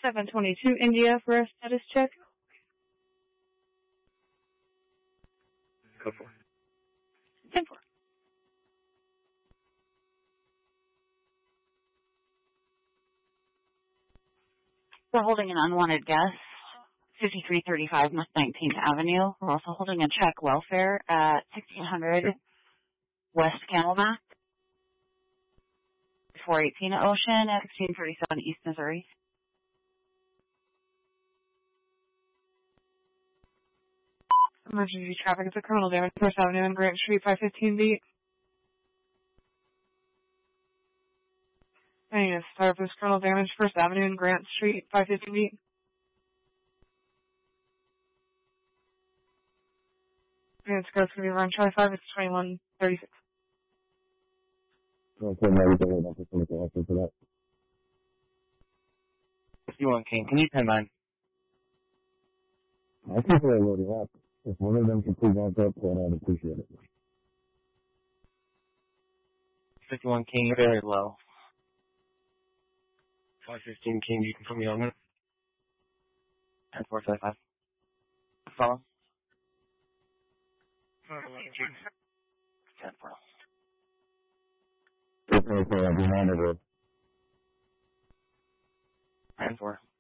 722 India for a status check. Go for it. 10-4. We're holding an unwanted guest, 5335 North 19th Avenue. We're also holding a check welfare at 1600 West Camelback, 418 Ocean at 1637 East Missouri. Emergency traffic. It's a criminal damage. First Avenue and Grant Street, 515B. Yes, sorry for this criminal damage. First Avenue and Grant Street, 515B. It's going to be around Charlie 5. It's 2136. Okay, now we can hold on for that. 51 King, can you 10-9? I think they're loading up. If one of them can please back up, then I'd appreciate it. 51 King, you're very low. 515 King, you can put me on it. 10-4-5. Follow. 10-4. Okay, I'll be on it. 10-4.